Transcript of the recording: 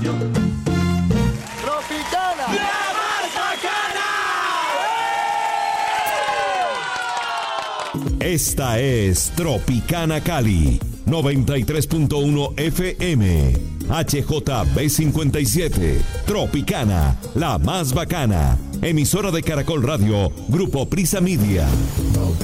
Tropicana. ¡La más bacana! Esta es Tropicana Cali, 93.1 FM, HJB57, Tropicana, la más bacana, emisora de Caracol Radio, Grupo Prisa Media.